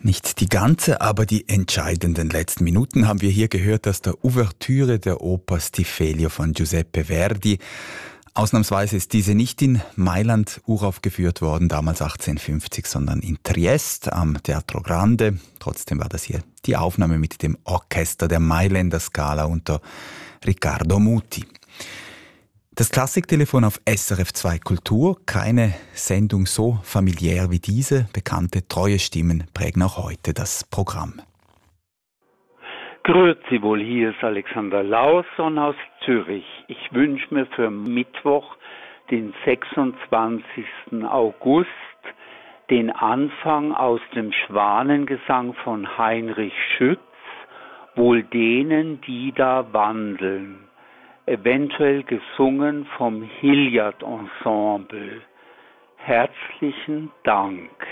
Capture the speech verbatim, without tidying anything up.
Nicht die ganze, aber die entscheidenden letzten Minuten haben wir hier gehört aus der Ouvertüre der Oper Stifelio von Giuseppe Verdi. Ausnahmsweise ist diese nicht in Mailand uraufgeführt worden, damals achtzehnhundertfünfzig, sondern in Triest am Teatro Grande. Trotzdem war das hier die Aufnahme mit dem Orchester der Mailänder Scala unter Riccardo Muti. Das Klassiktelefon auf S R F zwei Kultur, keine Sendung so familiär wie diese. Bekannte, treue Stimmen prägen auch heute das Programm. Grüezi wohl, hier ist Alexander Lausson aus Zürich. Ich wünsche mir für Mittwoch, den sechsundzwanzigsten August, den Anfang aus dem Schwanengesang von Heinrich Schütz, wohl denen, die da wandeln. Eventuell gesungen vom Hilliard Ensemble. Herzlichen Dank.